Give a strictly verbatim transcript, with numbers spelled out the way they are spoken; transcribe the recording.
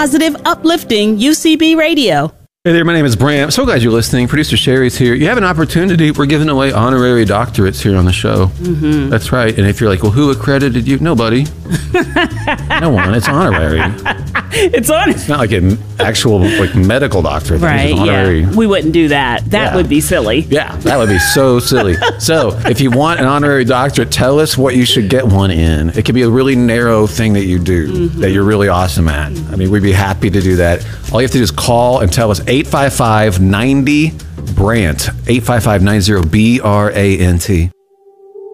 positive, uplifting U C B radio. Hey there, my name is Bram. So glad you're listening. Producer Sherry's here. You have an opportunity. We're giving away honorary doctorates here on the show. Mm-hmm. That's right. And if you're like, well, who accredited you? Nobody. No one. It's honorary. It's on. It's not like an actual like medical doctorate. Right, honorary. yeah. We wouldn't do that. That Yeah. would be silly. Yeah, that would be so silly. So if you want an honorary doctorate, tell us what you should get one in. It could be a really narrow thing that you do mm-hmm. that you're really awesome at. I mean, we'd be happy to do that. All you have to do is call and tell us eight five five, nine zero, B R A N T, eight five five, nine zero, B R A N T.